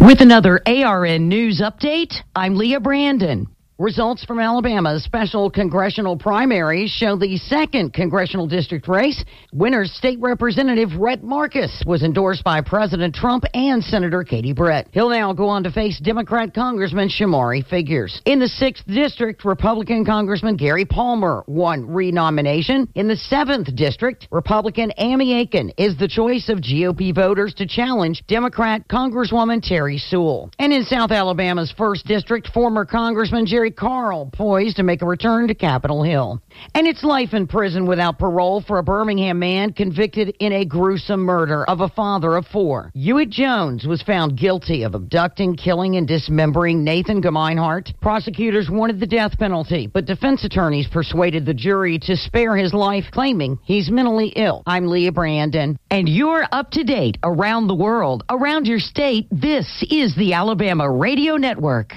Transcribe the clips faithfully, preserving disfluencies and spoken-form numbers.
With another A R N News update, I'm Leah Brandon. Results from Alabama's special congressional primaries show the second congressional district race. Winner State Representative Rhett Marcus was endorsed by President Trump and Senator Katie Brett. He'll now go on to face Democrat Congressman Shamari Figures. In the sixth district, Republican Congressman Gary Palmer won renomination. In the seventh district, Republican Amy Aiken is the choice of G O P voters to challenge Democrat Congresswoman Terry Sewell. And in South Alabama's first district, former Congressman Jerry Carl poised to make a return to Capitol Hill. And it's life in prison without parole for a Birmingham man convicted in a gruesome murder of a father of four. Hewitt Jones was found guilty of abducting, killing, and dismembering Nathan Gemeinhart. Prosecutors wanted the death penalty, but defense attorneys persuaded the jury to spare his life, claiming he's mentally ill. I'm Leah Brandon, and you're up to date around the world, around your state. This is the Alabama Radio Network.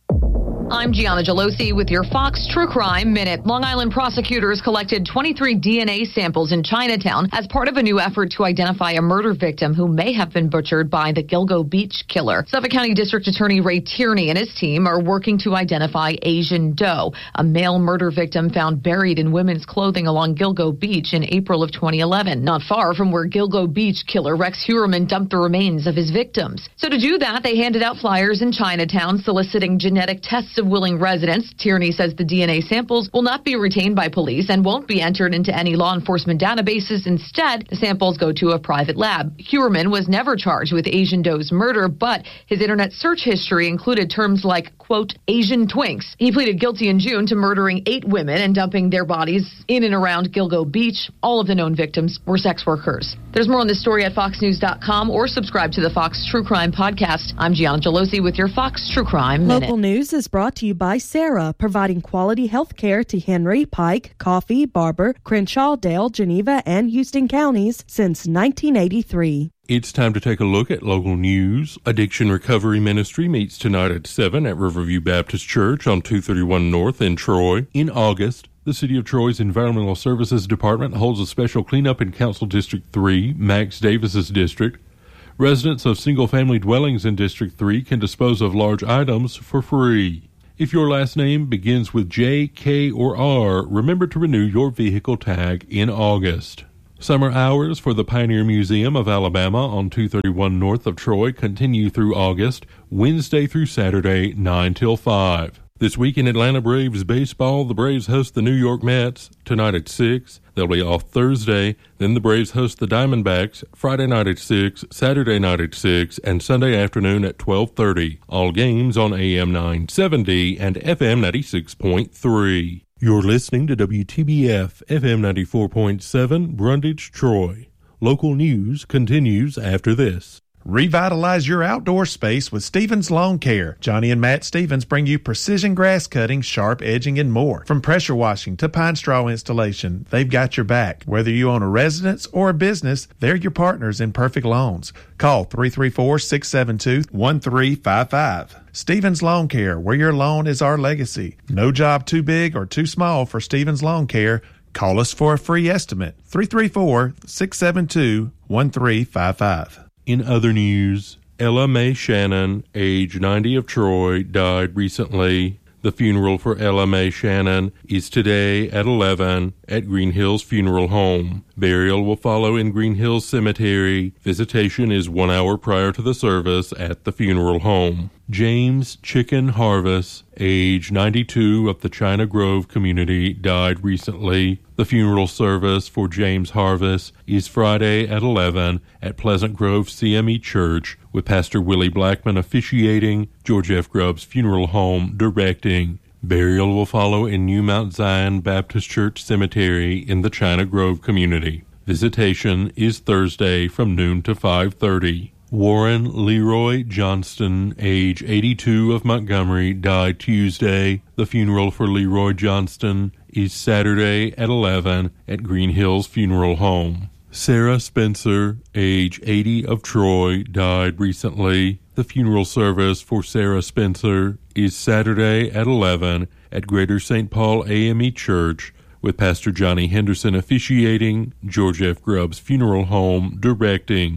I'm Gianna Gelosi with your Fox True Crime Minute. Long Island prosecutors collected twenty-three D N A samples in Chinatown as part of a new effort to identify a murder victim who may have been butchered by the Gilgo Beach killer. Suffolk County District Attorney Ray Tierney and his team are working to identify Asian Doe, a male murder victim found buried in women's clothing along Gilgo Beach in April of twenty eleven, not far from where Gilgo Beach killer Rex Heuermann dumped the remains of his victims. So to do that, they handed out flyers in Chinatown soliciting genetic tests of willing residents. Tierney says the D N A samples will not be retained by police and won't be entered into any law enforcement databases. Instead, the samples go to a private lab. Heuermann was never charged with Asian Doe's murder, but his internet search history included terms like, quote, Asian twinks. He pleaded guilty in June to murdering eight women and dumping their bodies in and around Gilgo Beach. All of the known victims were sex workers. There's more on this story at fox news dot com or subscribe to the Fox True Crime podcast. I'm Gianna Gelosi with your Fox True Crime Minute. Local news is brought to you by Sarah, providing quality health care to Henry, Pike, Coffee, Barber, Crenshaw, Dale, Geneva, and Houston counties since nineteen eighty-three. It's time to take a look at local news. Addiction Recovery Ministry meets tonight at seven at Riverview Baptist Church on two thirty-one North in Troy. In August, the City of Troy's Environmental Services Department holds a special cleanup in Council District three, Max Davis's district. Residents of single-family dwellings in District three can dispose of large items for free. If your last name begins with J, K, or R, remember to renew your vehicle tag in August. Summer hours for the Pioneer Museum of Alabama on two thirty-one North of Troy continue through August, Wednesday through Saturday, nine till five. This week in Atlanta Braves baseball, the Braves host the New York Mets tonight at six. They'll be off Thursday. Then the Braves host the Diamondbacks Friday night at six, Saturday night at six, and Sunday afternoon at twelve thirty. All games on A M nine seventy and F M ninety-six point three. You're listening to W T B F F M ninety-four point seven, Brundage, Troy. Local news continues after this. Revitalize your outdoor space with Stevens Lawn Care. Johnny and Matt Stevens bring you precision grass cutting, sharp edging, and more. From pressure washing to pine straw installation, they've got your back. Whether you own a residence or a business, they're your partners in perfect lawns. Call three three four, six seven two, one three five five. Stevens Lawn Care, where your lawn is our legacy. No job too big or too small for Stevens Lawn Care. Call us for a free estimate. three three four, six seven two, one three five five. In other news, Ella Mae Shannon, age ninety of Troy, died recently. The funeral for Ella Mae Shannon is today at eleven at Green Hills Funeral Home. Burial will follow in Green Hills Cemetery. Visitation is one hour prior to the service at the funeral home. James Chicken Harvest, age ninety-two, of the China Grove community, died recently. The funeral service for James Harvest is Friday at eleven at Pleasant Grove C M E Church, with Pastor Willie Blackman officiating, George F. Grubbs Funeral Home directing. Burial will follow in New Mount Zion Baptist Church Cemetery in the China Grove community. Visitation is Thursday from noon to five thirty. Warren Leroy Johnston, age eighty-two, of Montgomery, died Tuesday. The funeral for Leroy Johnston is Saturday at eleven at Green Hills Funeral Home. Sarah Spencer, age eighty, of Troy, died recently. The funeral service for Sarah Spencer is Saturday at eleven at Greater Saint Paul A M E Church, with Pastor Johnny Henderson officiating, George F. Grubbs Funeral Home directing.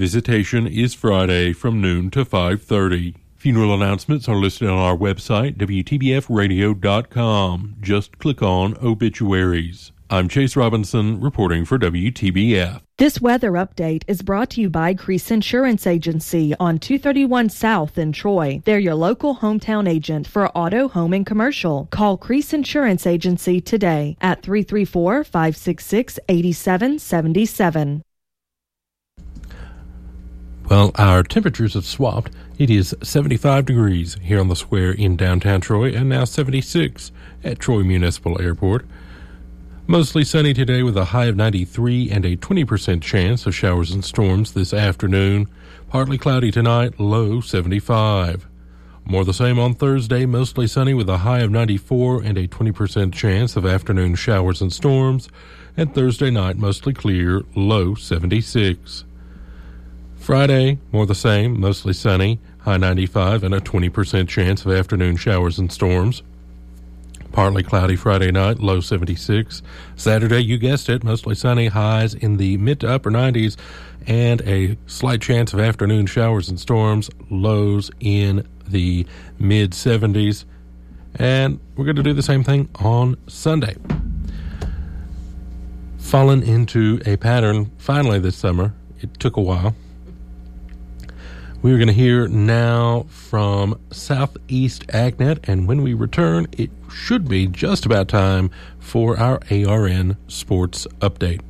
Visitation is Friday from noon to five thirty. Funeral announcements are listed on our website, W T B F radio dot com. Just click on Obituaries. I'm Chase Robinson, reporting for W T B F. This weather update is brought to you by Crease Insurance Agency on two thirty-one South in Troy. They're your local hometown agent for auto, home, and commercial. Call Crease Insurance Agency today at three three four, five six six, eight seven seven seven. Well, our temperatures have swapped. It is seventy-five degrees here on the square in downtown Troy and now seventy-six at Troy Municipal Airport. Mostly sunny today with a high of ninety-three and a twenty percent chance of showers and storms this afternoon. Partly cloudy tonight, low seventy-five. More the same on Thursday, mostly sunny with a high of ninety-four and a twenty percent chance of afternoon showers and storms. And Thursday night, mostly clear, low seventy-six. Friday, more the same, mostly sunny, high ninety-five and a twenty percent chance of afternoon showers and storms. Partly cloudy Friday night, low seventy-six. Saturday, you guessed it, mostly sunny, highs in the mid to upper nineties, and a slight chance of afternoon showers and storms, lows in the mid seventies. And we're going to do the same thing on Sunday. Fallen into a pattern finally this summer. It took a while. We're going to hear now from Southeast AgNet, and when we return, it should be just about time for our A R N Sports Update.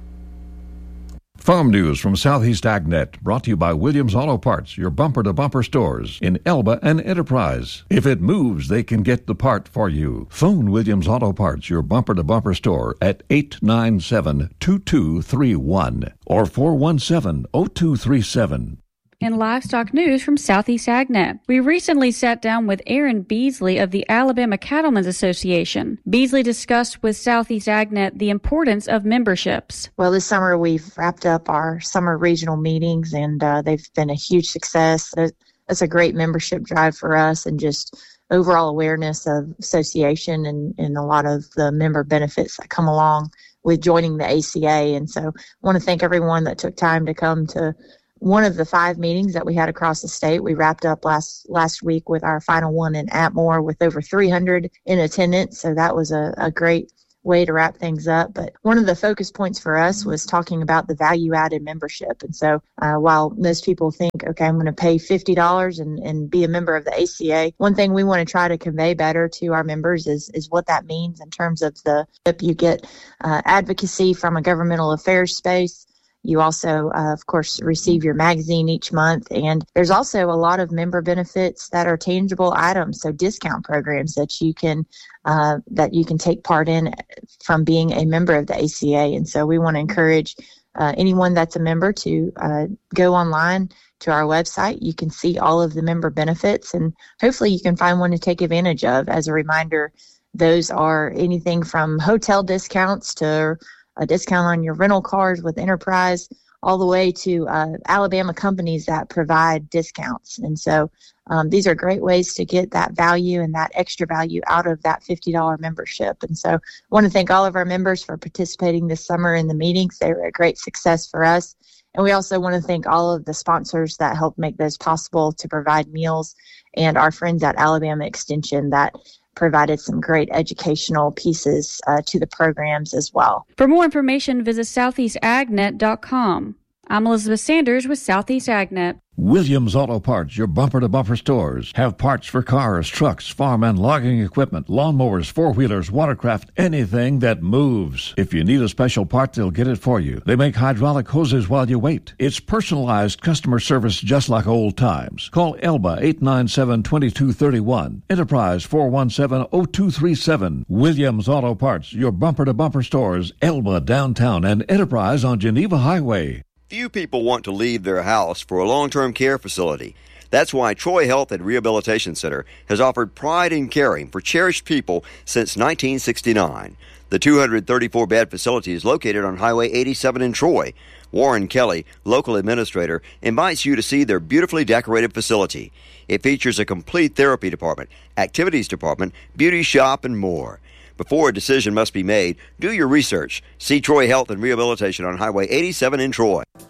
Farm news from Southeast AgNet, brought to you by Williams Auto Parts, your bumper-to-bumper stores in Elba and Enterprise. If it moves, they can get the part for you. Phone Williams Auto Parts, your bumper-to-bumper store, at eight nine seven, two two three one or four one seven, zero two three seven. In livestock news from Southeast AgNet, we recently sat down with Aaron Beasley of the Alabama Cattlemen's Association. Beasley discussed with Southeast AgNet the importance of memberships. Well, this summer we've wrapped up our summer regional meetings, and uh, they've been a huge success. It's a great membership drive for us, and just overall awareness of association and, and a lot of the member benefits that come along with joining the A C A. And so I want to thank everyone that took time to come to one of the five meetings that we had across the state. We wrapped up last last week with our final one in Atmore with over three hundred in attendance. So that was a, a great way to wrap things up. But one of the focus points for us was talking about the value-added membership. And so uh, while most people think, okay, I'm going to pay fifty dollars and, and be a member of the A C A, one thing we want to try to convey better to our members is, is what that means in terms of the, you get uh, advocacy from a governmental affairs space. You also, uh, of course, receive your magazine each month. And there's also a lot of member benefits that are tangible items, so discount programs that you can uh, that you can take part in from being a member of the A C A. And so we want to encourage uh, anyone that's a member to uh, go online to our website. You can see all of the member benefits, and hopefully you can find one to take advantage of. As a reminder, those are anything from hotel discounts to a discount on your rental cars with Enterprise, all the way to uh, Alabama companies that provide discounts. And so um, these are great ways to get that value and that extra value out of that fifty dollars membership. And so I want to thank all of our members for participating this summer in the meetings. They were a great success for us. And we also want to thank all of the sponsors that helped make those possible to provide meals, and our friends at Alabama Extension that provided some great educational pieces uh, to the programs as well. For more information, visit southeast agnet dot com. I'm Elizabeth Sanders with Southeast AgNet. Williams Auto Parts, your bumper-to-bumper stores, have parts for cars, trucks, farm and logging equipment, lawnmowers, four-wheelers, watercraft, anything that moves. If you need a special part, they'll get it for you. They make hydraulic hoses while you wait. It's personalized customer service just like old times. Call Elba eight nine seven, two two three one, Enterprise four one seven, zero two three seven. Williams Auto Parts, your bumper-to-bumper stores, Elba downtown and Enterprise on Geneva Highway. Few people want to leave their house for a long-term care facility. That's why Troy Health and Rehabilitation Center has offered pride in caring for cherished people since nineteen sixty-nine. The two hundred thirty-four bed facility is located on Highway eighty-seven in Troy. Warren Kelly, local administrator, invites you to see their beautifully decorated facility. It features a complete therapy department, activities department, beauty shop, and more. Before a decision must be made, do your research. See Troy Health and Rehabilitation on Highway eighty-seven in Troy.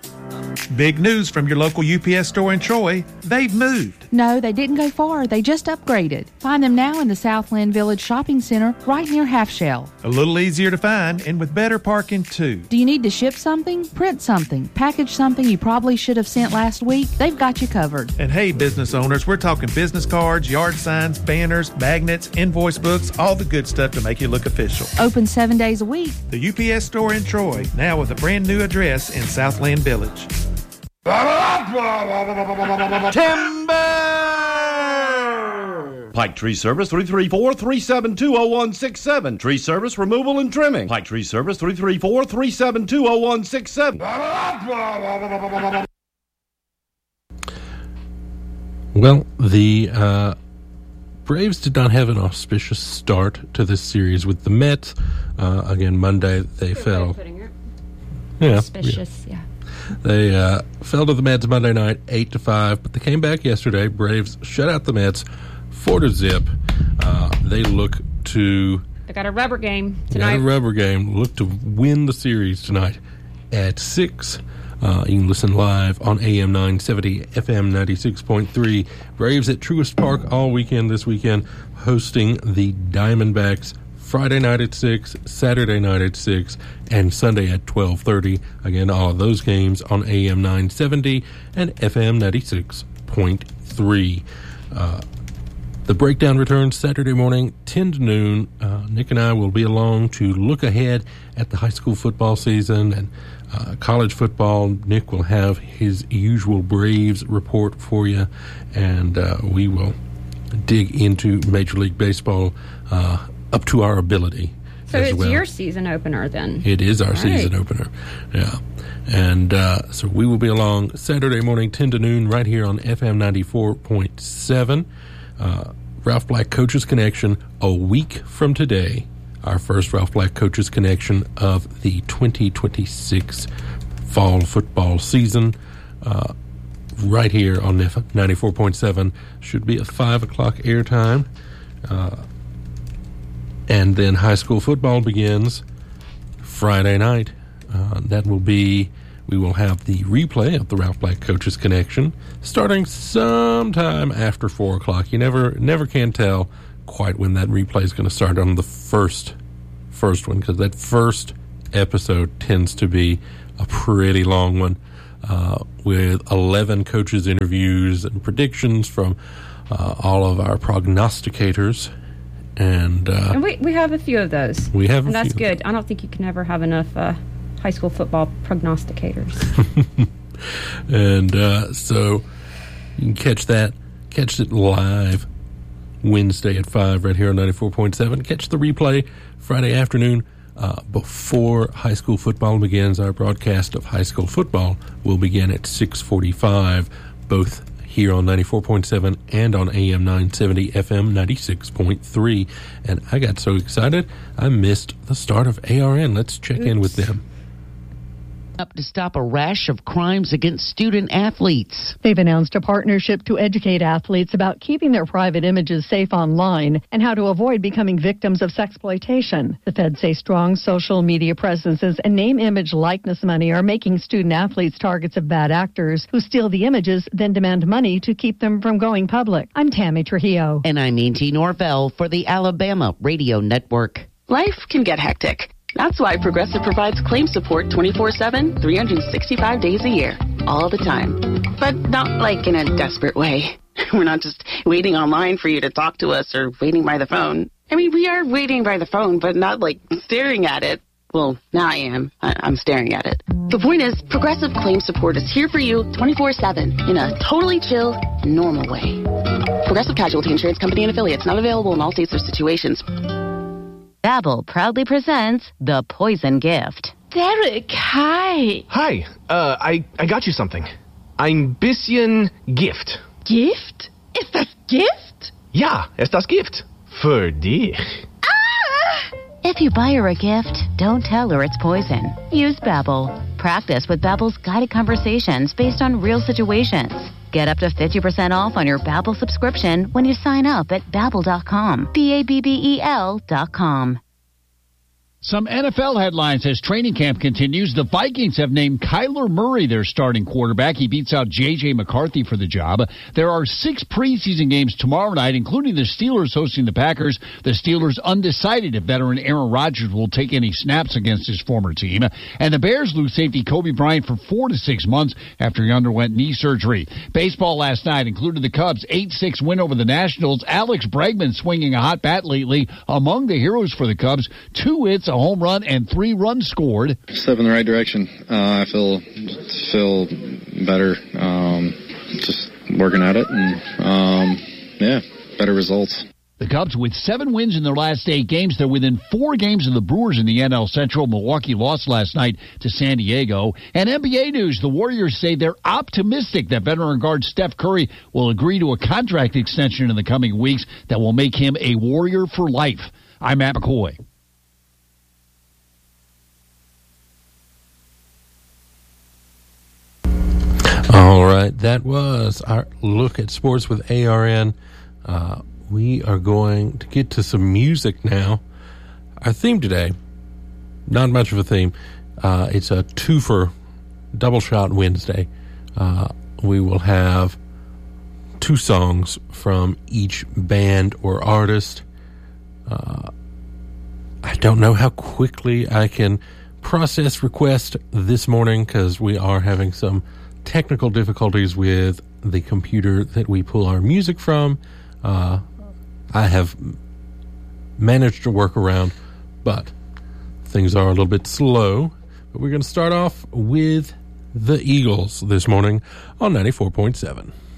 Big news from your local U P S store in Troy. They've moved. No, they didn't go far. They just upgraded. Find them now in the Southland Village Shopping Center right near Half Shell. A little easier to find and with better parking too. Do you need to ship something, print something, package something you probably should have sent last week? They've got you covered. And hey, business owners, we're talking business cards, yard signs, banners, magnets, invoice books, all the good stuff to make you look official. Open seven days a week. The U P S store in Troy, now with a brand new address in Southland Village. Timber! Pike Tree Service, three three four, three seven two, zero one six seven. Tree Service, removal and trimming. Pike Tree Service, three three four, three seven two, zero one six seven. Well, the uh, Braves did not have an auspicious start to this series with the Mets. Uh, again, Monday they fell. Yeah, auspicious, yeah. yeah. They uh, fell to the Mets Monday night, eight to five, but they came back yesterday. Braves shut out the Mets, four to zip. Uh, they look to. They got a rubber game tonight. Got a rubber game. Look to win the series tonight at six. Uh, you can listen live on A M nine seventy, F M ninety-six point three. Braves at Truist Park all weekend this weekend, hosting the Diamondbacks Friday night at six, Saturday night at six, and Sunday at twelve thirty. Again, all of those games on A M nine seventy and F M ninety-six point three. Uh, the breakdown returns Saturday morning, ten to noon. Uh, Nick and I will be along to look ahead at the high school football season and uh, college football. Nick will have his usual Braves report for you, and uh, we will dig into Major League Baseball uh, up to our ability. So it's well. Your season opener then? It is our All season right. opener, yeah. And uh, so we will be along Saturday morning, ten to noon, right here on F M ninety-four point seven. Uh, Ralph Black Coaches Connection, a week from today, our first Ralph Black Coaches Connection of the twenty twenty-six fall football season. Uh, right here on F M ninety-four point seven, should be a five o'clock airtime. Uh, and then high school football begins Friday night. Uh, that will be, we will have the replay of the Ralph Black Coaches Connection starting sometime after four o'clock. You never never can tell quite when that replay is going to start on the first first one, because that first episode tends to be a pretty long one uh, with eleven coaches' interviews and predictions from uh, all of our prognosticators. And, uh, and we, we have a few of those. We have a and that's few. good. I don't think you can ever have enough uh, high school football prognosticators. And uh, so you can catch that, catch it live Wednesday at five right here on ninety-four point seven. Catch the replay Friday afternoon uh, before high school football begins. Our broadcast of high school football will begin at six forty-five, both here on ninety-four point seven and on A M nine seventy, F M ninety-six point three. And I got so excited, I missed the start of A R N. Let's check Oops. in with them. Up to stop a rash of crimes against student athletes. They've announced a partnership to educate athletes about keeping their private images safe online and how to avoid becoming victims of sexploitation. The feds say strong social media presences and name, image, likeness money are making student athletes targets of bad actors who steal the images, then demand money to keep them from going public. I'm Tammy Trujillo. And I'm Auntie Norvell for the Alabama Radio Network. Life can get hectic. That's why Progressive provides claim support twenty-four seven, three hundred sixty-five days a year, all the time. But not like in a desperate way. We're not just waiting online for you to talk to us or waiting by the phone. I mean, we are waiting by the phone, but not like staring at it. Well, now I am. I- I'm staring at it. The point is, Progressive claim support is here for you twenty-four seven in a totally chill, normal way. Progressive Casualty Insurance Company and Affiliates, not available in all states or situations. Babbel proudly presents The Poison Gift. Derek, hi. Hi. Uh, I, I got you something. Ein bisschen Gift. Gift? Ist das Gift? Ja, ist das Gift. Für dich. Ah! If you buy her a gift, don't tell her it's poison. Use Babbel. Practice with Babbel's guided conversations based on real situations. Get up to fifty percent off on your Babbel subscription when you sign up at Babbel dot com. B A B B E L dot com. Some N F L headlines as training camp continues. The Vikings have named Kyler Murray their starting quarterback. He beats out J J McCarthy for the job. There are six preseason games tomorrow night, including the Steelers hosting the Packers. The Steelers undecided if veteran Aaron Rodgers will take any snaps against his former team. And the Bears lose safety Kobe Bryant for four to six months after he underwent knee surgery. Baseball last night included the Cubs' eight six win over the Nationals. Alex Bregman swinging a hot bat lately. Among the heroes for the Cubs, two hits, a home run, and three runs scored. Step in the right direction. Uh, I feel feel better. Um, just working at it, and um, yeah, better results. The Cubs, with seven wins in their last eight games, they're within four games of the Brewers in the N L Central. Milwaukee lost last night to San Diego. And N B A news, the Warriors say they're optimistic that veteran guard Steph Curry will agree to a contract extension in the coming weeks that will make him a Warrior for life. I'm Matt McCoy. All right, that was our look at sports with A R N. Uh, we are going to get to some music now. Our theme today, not much of a theme. Uh, it's a twofer, double shot Wednesday. Uh, we will have two songs from each band or artist. Uh, I don't know how quickly I can process requests this morning because we are having some technical difficulties with the computer that we pull our music from. Uh, I have managed to work around, but things are a little bit slow. But we're going to start off with the Eagles this morning on ninety-four point seven.